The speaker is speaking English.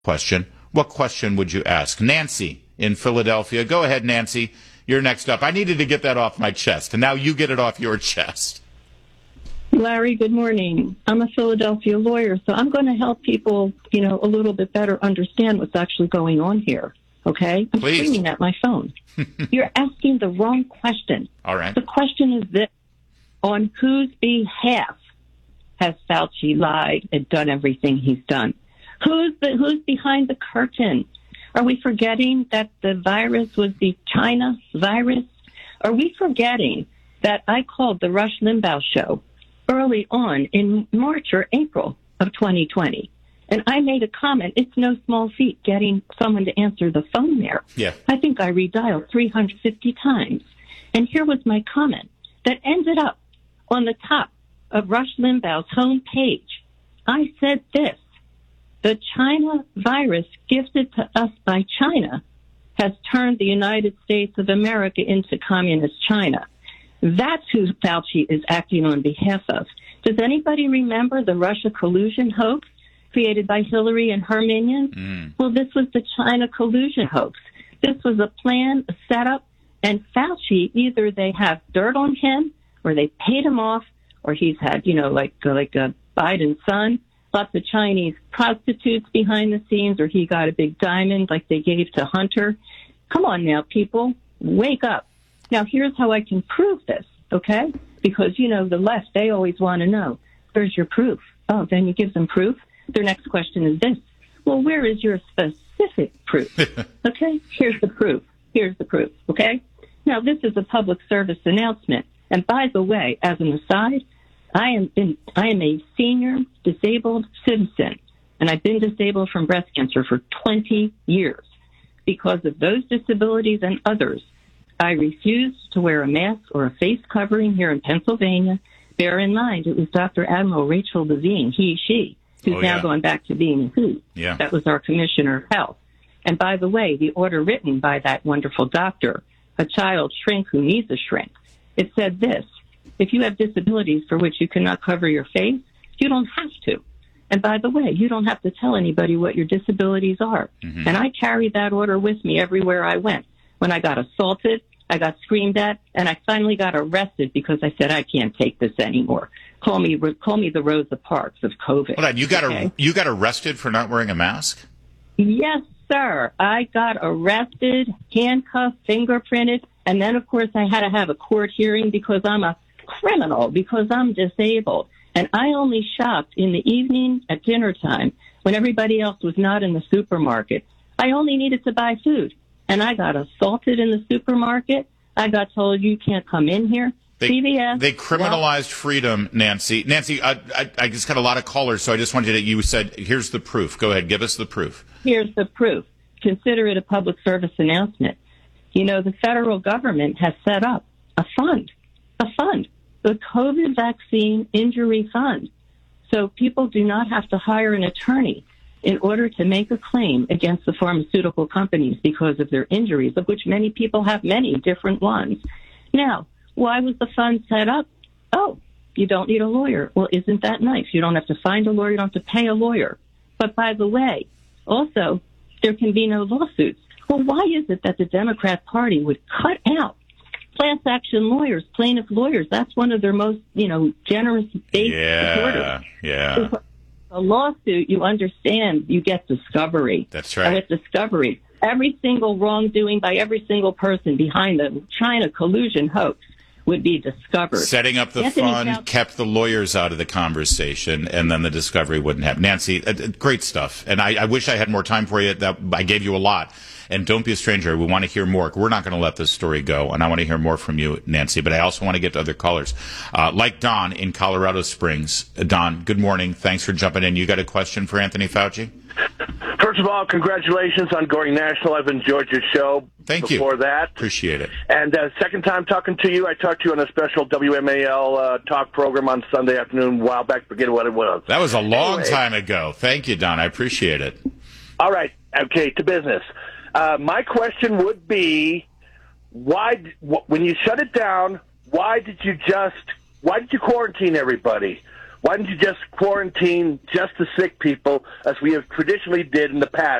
question. What question would you ask? Nancy in Philadelphia. Go ahead, Nancy. You're next up. I needed to get that off my chest, and now you get it off your chest. Larry, good morning. I'm a Philadelphia lawyer, so I'm going to help people, a little bit better understand what's actually going on here. Okay? I'm Please. screaming at my phone. You're asking the wrong question. All right. The question is this: on whose behalf has Fauci lied and done everything he's done? Who's behind the curtain? Are we forgetting that the virus was the China virus? Are we forgetting that I called the Rush Limbaugh show early on in March or April of 2020? And I made a comment. It's no small feat getting someone to answer the phone there. Yeah. I think I redialed 350 times. And here was my comment that ended up on the top of Rush Limbaugh's homepage. I said this: the China virus gifted to us by China has turned the United States of America into communist China. That's who Fauci is acting on behalf of. Does anybody remember the Russia collusion hoax created by Hillary and her minions? Well, this was the China collusion hoax. This was a plan, a setup, and Fauci, either they have dirt on him or they paid him off, or he's had, like Biden's son, lots of Chinese prostitutes behind the scenes, or he got a big diamond like they gave to Hunter. Come on now, people, wake up. Now, here's how I can prove this, okay? Because, the left, they always want to know, where's your proof? Oh, then you give them proof. Their next question is this: well, where is your specific proof? Okay, here's the proof. Here's the proof, okay? Now, this is a public service announcement. And by the way, as an aside, I am a senior disabled citizen, and I've been disabled from breast cancer for 20 years. Because of those disabilities and others, I refused to wear a mask or a face covering here in Pennsylvania. Bear in mind, it was Dr. Admiral Rachel Levine, she, who's now going back to being he. Yeah. That was our Commissioner of Health. And by the way, the order written by that wonderful doctor, a child shrink who needs a shrink, it said this: if you have disabilities for which you cannot cover your face, you don't have to. And by the way, you don't have to tell anybody what your disabilities are. Mm-hmm. And I carried that order with me everywhere I went. When I got assaulted, I got screamed at, and I finally got arrested because I said, I can't take this anymore. Call me the Rosa Parks of COVID. Hold on, you got arrested for not wearing a mask? Yes, sir. I got arrested, handcuffed, fingerprinted, and then, of course, I had to have a court hearing because I'm a criminal, because I'm disabled. And I only shopped in the evening at dinner time when everybody else was not in the supermarket. I only needed to buy food. And I got assaulted in the supermarket. I got told, you can't come in here. CVS. They criminalized freedom, Nancy. Nancy, I just got a lot of callers, so I just wanted you said, here's the proof. Go ahead, give us the proof. Here's the proof. Consider it a public service announcement. The federal government has set up a fund, the COVID Vaccine Injury Fund. So people do not have to hire an attorney in order to make a claim against the pharmaceutical companies because of their injuries, of which many people have many different ones. Now, why was the fund set up? Oh, you don't need a lawyer. Well, isn't that nice? You don't have to find a lawyer. You don't have to pay a lawyer. But by the way, also, there can be no lawsuits. Well, why is it that the Democrat Party would cut out class action lawyers, plaintiff lawyers? That's one of their most, generous base supporters. Yeah. A lawsuit, you understand, you get discovery. That's right. And with discovery, every single wrongdoing by every single person behind the China collusion hoax would be discovered. Setting up the fund kept the lawyers out of the conversation, and then the discovery wouldn't happen. Nancy, great stuff. And I wish I had more time for you. I gave you a lot. And don't be a stranger. We want to hear more. We're not going to let this story go, and I want to hear more from you, Nancy. But I also want to get to other callers, like Don in Colorado Springs. Don, good morning. Thanks for jumping in. You got a question for Anthony Fauci? First of all, congratulations on going national. I've enjoyed your show. Thank you. Before that. Appreciate it. And second time talking to you, I talked to you on a special WMAL talk program on Sunday afternoon a while back. Forget what it was. That was a long time ago. Thank you, Don. I appreciate it. All right. Okay, to business. My question would be, when you shut it down, why did you quarantine everybody? Why didn't you just quarantine just the sick people, as we have traditionally did in the past?